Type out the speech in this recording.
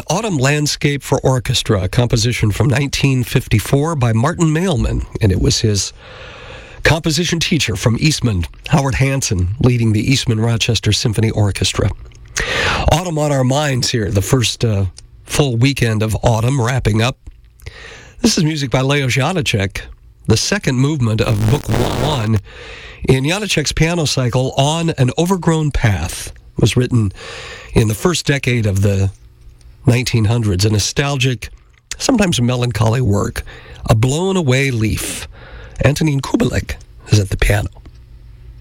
Autumn Landscape for Orchestra, a composition from 1954 by Martin Mailman, and it was his composition teacher from Eastman, Howard Hanson, leading the Eastman Rochester Symphony Orchestra. Autumn on our minds here, the first full weekend of autumn wrapping up. This is music by Leo Janáček, the second movement of Book 1 in Janáček's piano cycle, On an Overgrown Path. It was written in the first decade of the 1900s, a nostalgic, sometimes melancholy work, A Blown Away Leaf. Antonín Kubelek is at the piano.